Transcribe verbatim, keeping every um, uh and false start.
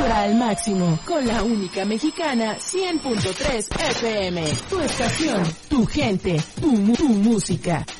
Vibra al máximo con la única mexicana cien punto tres F M. Tu estación, tu gente, tu, tu música.